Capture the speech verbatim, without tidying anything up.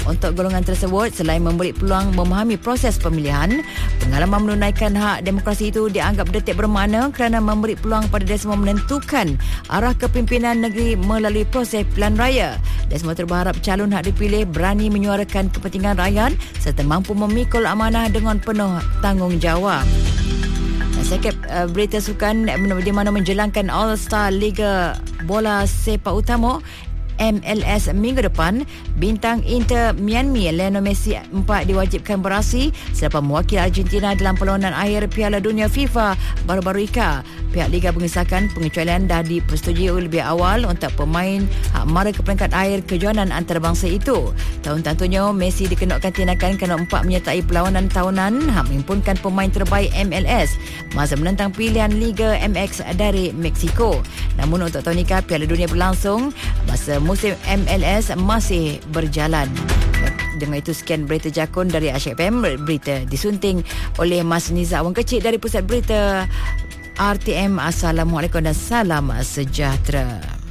Untuk golongan tersebut, selain memberi peluang memahami proses pemilihan, pengalaman menunaikan hak demokrasi itu dianggap detik bermakna kerana memberi peluang pada Desmond menentukan arah kepimpinan negeri melalui proses pilihan raya. Desmond berharap calon hak dipilih berani menyuarakan kepentingan rakyat serta mampu memikul amanah dengan penuh tanggungjawab. Sekep uh, berita sukan di mana menjelangkan All-Star Liga Bola Sepak Utama M L S minggu depan, bintang Inter Miami Lionel Messi empat diwajibkan beraksi selepas mewakili Argentina dalam perlawanan akhir Piala Dunia FIFA baru-baru ika. Pihak Liga mengisahkan pengecualian dah dipersetujui lebih awal untuk pemain hak mara ke peringkat akhir kejohanan antarabangsa itu. Tahun-tahunnya Messi dikenokkan tindakan kerana empat menyertai perlawanan tahunan hak menghimpunkan pemain terbaik M L S masa menentang pilihan Liga M X dari Mexico. Namun untuk tahun ini Piala Dunia berlangsung masa musim M L S masih berjalan. Dengan itu sekian berita Jakun dari Asyik F M. Berita disunting oleh Mas Niza Awang Kecil dari Pusat Berita R T M. Assalamualaikum dan salam sejahtera.